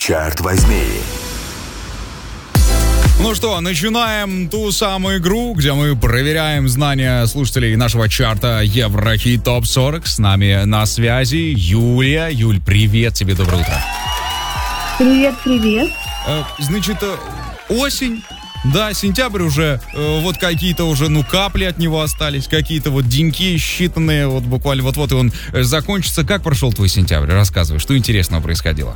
Черт возьми. Ну что, начинаем ту самую игру, где мы проверяем знания слушателей нашего чарта Еврохит Топ 40. С нами на связи Юлия. Юль, привет тебе, доброе утро. Привет. Значит, осень. Да, сентябрь уже, вот какие-то уже, капли от него остались, какие-то вот деньки считанные, вот буквально вот-вот и он закончится. Как прошел твой сентябрь? Рассказывай, что интересного происходило?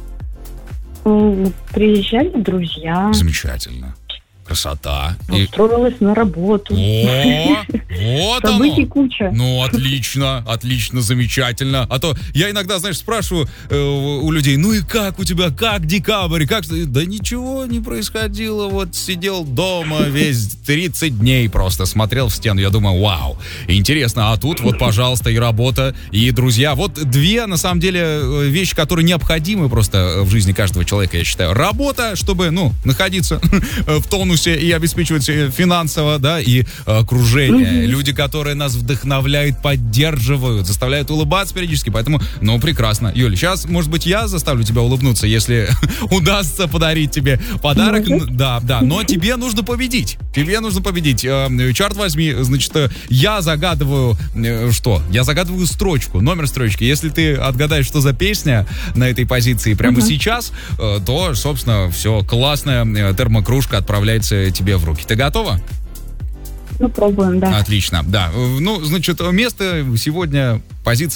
Приезжали друзья. Замечательно. Красота. Устроилась на работу. О, вот оно. Событий куча. Ну, отлично, замечательно. А то я иногда, знаешь, спрашиваю у людей, ну и как у тебя, как декабрь, как... Да ничего не происходило, вот сидел дома весь 30 дней просто, смотрел в стену, я думаю, вау, интересно, а тут вот, пожалуйста, и работа, и друзья. Вот две, на самом деле, вещи, которые необходимы просто в жизни каждого человека, я считаю. Работа, чтобы, находиться в тонусе и обеспечивать финансово, да, и окружение. Люди, которые нас вдохновляют, поддерживают, заставляют улыбаться периодически, поэтому, прекрасно. Юль, сейчас, может быть, я заставлю тебя улыбнуться, если удастся подарить тебе подарок. Да, но тебе нужно победить. Черт возьми, значит, я загадываю, Я загадываю строчку, номер строчки. Если ты отгадаешь, что за песня на этой позиции прямо сейчас, то, собственно, все, классная термокружка отправляется тебе в руки. Ты готова? Пробуем, да. Отлично, да. Значит, место сегодня, позиция